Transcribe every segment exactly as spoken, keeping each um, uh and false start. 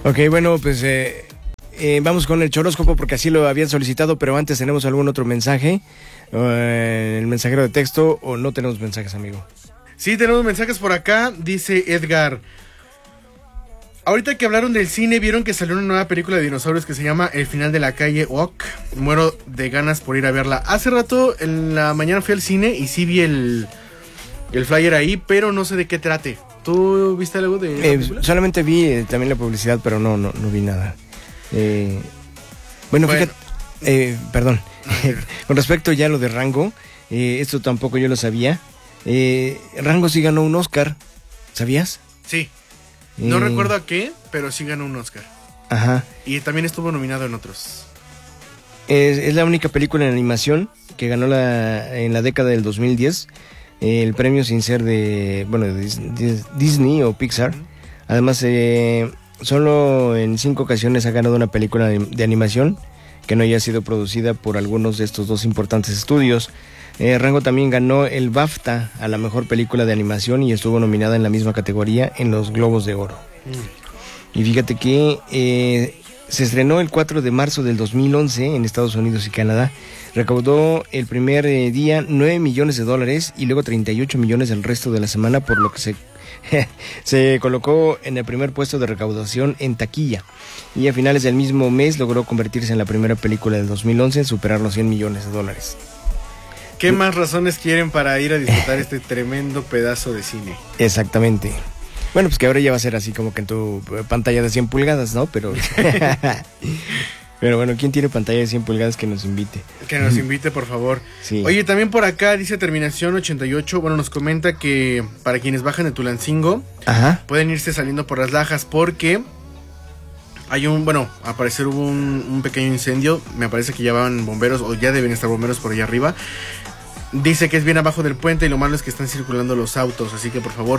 Ok, bueno, pues eh, eh, vamos con el choróscopo porque así lo habían solicitado, pero antes tenemos algún otro mensaje, eh, el mensajero de texto, o no tenemos mensajes, amigo. Sí, tenemos mensajes por acá, dice Edgar. Ahorita que hablaron del cine, vieron que salió una nueva película de dinosaurios que se llama El final de la calle Oak. Muero de ganas por ir a verla. Hace rato, en la mañana fui al cine y sí vi el, el flyer ahí, pero no sé de qué trate. ¿Tú viste algo de la Eh, película? solamente vi eh, también la publicidad, pero no, no, no vi nada. Eh, bueno, Bueno. fíjate, eh, perdón, con respecto ya a lo de Rango, eh, esto tampoco yo lo sabía. Eh, Rango sí ganó un Oscar, ¿sabías? Sí. No Eh, recuerdo a qué, pero sí ganó un Oscar. Ajá. Y también estuvo nominado en otros. Es, es la única película en animación que ganó la, en la década del dos mil diez eh, el premio sin ser de, bueno, de Dis- Dis- Disney o Pixar. Además, eh, solo en cinco ocasiones ha ganado una película de, de animación que no haya sido producida por algunos de estos dos importantes estudios. Eh, Rango también ganó el BAFTA a la mejor película de animación y estuvo nominada en la misma categoría en los Globos de Oro. Mm. Y fíjate que eh, se estrenó el cuatro de marzo del dos mil once en Estados Unidos y Canadá. Recaudó el primer eh, día nueve millones de dólares y luego treinta y ocho millones el resto de la semana, por lo que se, se colocó en el primer puesto de recaudación en taquilla. Y a finales del mismo mes logró convertirse en la primera película del dos mil once en superar los cien millones de dólares. ¿Qué más razones quieren para ir a disfrutar este tremendo pedazo de cine? Exactamente. Bueno, pues que ahora ya va a ser así como que en tu pantalla de cien pulgadas, ¿no? Pero... Pero bueno, ¿quién tiene pantalla de cien pulgadas que nos invite? Que nos invite, por favor. Sí. Oye, también por acá dice Terminación ochenta y ocho. Bueno, nos comenta que para quienes bajan de Tulancingo, Ajá. pueden irse saliendo por las lajas porque hay un, bueno, al parecer hubo un, un pequeño incendio. Me parece que ya van bomberos o ya deben estar bomberos por allá arriba. Dice que es bien abajo del puente y lo malo es que están circulando los autos. Así que por favor,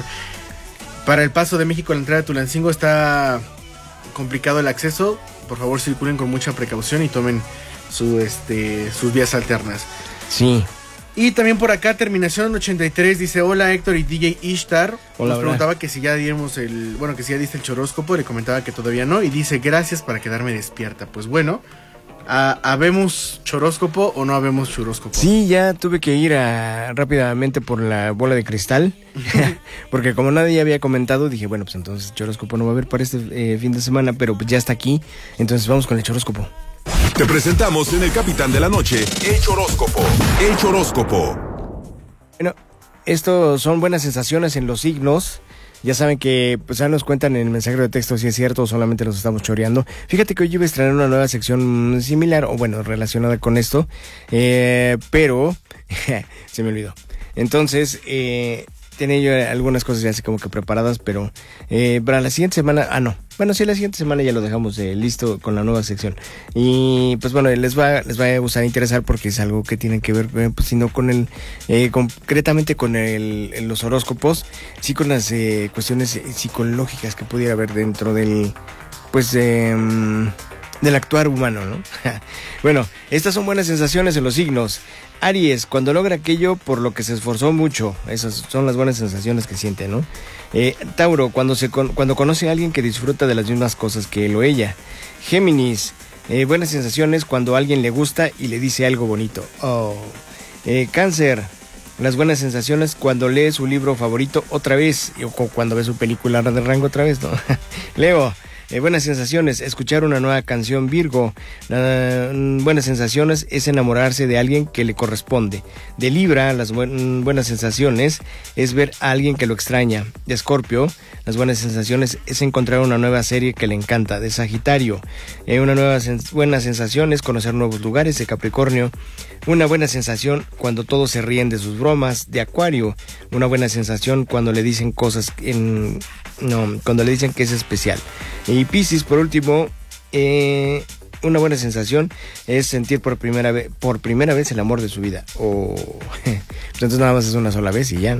para el paso de México a la entrada de Tulancingo está complicado el acceso. Por favor, circulen con mucha precaución y tomen su, este, sus vías alternas. Sí. Y también por acá, Terminación ochenta y tres dice: hola Héctor y D J Ishtar. Hola, Nos hola. preguntaba que si ya dimos el, bueno, que si ya diste el choróscopo. Le comentaba que todavía no. Y dice: gracias para quedarme despierta. Pues bueno, ¿ha- ¿habemos choróscopo o no habemos choróscopo? Sí, ya tuve que ir a, rápidamente por la bola de cristal, porque como nadie había comentado, dije, bueno, pues entonces choróscopo no va a haber para este eh, fin de semana, pero pues ya está aquí, entonces vamos con el choróscopo. Te presentamos en El Capitán de la Noche, el choróscopo. El choróscopo. Bueno, estos son buenas sensaciones en los signos. Ya saben que pues ya nos cuentan en el mensajero de texto si es cierto o solamente nos estamos choreando. Fíjate que hoy iba a estrenar una nueva sección similar, o bueno, relacionada con esto, eh, pero se me olvidó. Entonces, eh, tenía yo algunas cosas ya así como que preparadas, pero eh, para la siguiente semana, ah no, bueno, sí, la siguiente semana ya lo dejamos eh, listo con la nueva sección. Y pues bueno, les va, les va a gustar, interesar porque es algo que tiene que ver, eh, pues sino con el, eh, concretamente con el, los horóscopos, sí con las eh, cuestiones psicológicas que pudiera haber dentro del, pues, eh, del actuar humano, ¿no? Bueno, estas son buenas sensaciones en los signos. Aries, cuando logra aquello por lo que se esforzó mucho, esas son las buenas sensaciones que siente, ¿no? Eh, Tauro, cuando, se con, cuando conoce a alguien que disfruta de las mismas cosas que él o ella. Géminis, eh, buenas sensaciones cuando a alguien le gusta y le dice algo bonito. Oh. Eh, Cáncer, las buenas sensaciones cuando lee su libro favorito otra vez, o cuando ve su película de Rango otra vez, ¿no? Leo, Eh, buenas sensaciones, escuchar una nueva canción. Virgo, uh, buenas sensaciones es enamorarse de alguien que le corresponde. De Libra, las buen, buenas sensaciones es ver a alguien que lo extraña. De Escorpio, las buenas sensaciones es encontrar una nueva serie que le encanta. De Sagitario, eh, una nueva sens- buena sensación es conocer nuevos lugares. De Capricornio, una buena sensación cuando todos se ríen de sus bromas. De Acuario, una buena sensación cuando le dicen cosas en... No, cuando le dicen que es especial. Y Piscis, por último, eh, una buena sensación es sentir por primera vez, por primera vez el amor de su vida. O oh, entonces nada más es una sola vez y ya, ¿no?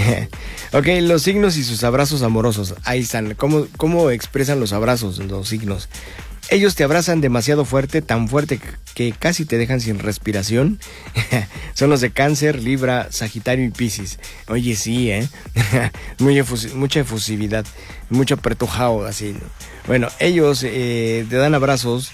Ok, los signos y sus abrazos amorosos. Ahí están. ¿Cómo, cómo expresan los abrazos los signos? Ellos te abrazan demasiado fuerte, tan fuerte que casi te dejan sin respiración. Son los de Cáncer, Libra, Sagitario y Piscis. Oye, sí, ¿eh? Muy efus- mucha efusividad, mucho apertujado, así, ¿no? Bueno, ellos eh, te dan abrazos